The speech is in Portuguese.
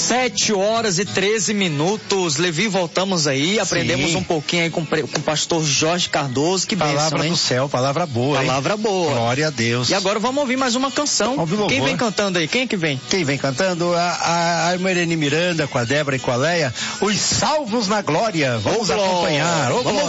7h13. Levi, voltamos aí, aprendemos um pouquinho aí com o pastor Jorge Cardoso. Que bênção, palavra hein? do céu, palavra boa. Palavra boa. Glória a Deus. E agora vamos ouvir mais uma canção. Quem vem cantando aí? Quem é que vem? Quem vem cantando? A irmã Irene Miranda com a Débora e com a Leia. Os Salvos na Glória. Vamos acompanhar. Vamos